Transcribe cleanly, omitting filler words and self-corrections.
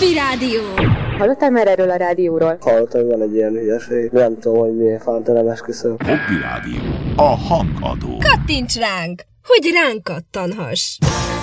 Hobby Rádió. Hallottál már erről a rádióról? Hallottam, hogy van egy ilyen hülyeség. Nem tudom, hogy miért fántán nem esküszöm. Hobby Rádió. A hangadó. Kattints ránk, hogy ránk kattanhass.